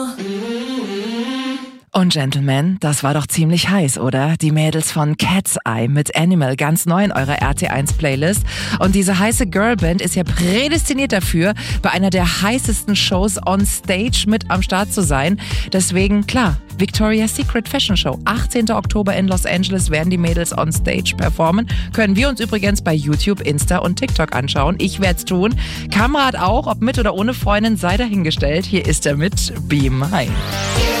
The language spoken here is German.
Und Gentlemen, das war doch ziemlich heiß, oder? Die Mädels von Cat's Eye mit Animal, ganz neu in eurer RT1-Playlist. Und diese heiße Girlband ist ja prädestiniert dafür, bei einer der heißesten Shows on Stage mit am Start zu sein. Deswegen, klar, Victoria's Secret Fashion Show. 18. Oktober in Los Angeles werden die Mädels on Stage performen. Können wir uns übrigens bei YouTube, Insta und TikTok anschauen. Ich werde es tun. Kamerad auch, ob mit oder ohne Freundin, sei dahingestellt. Hier ist er mit Be Mine.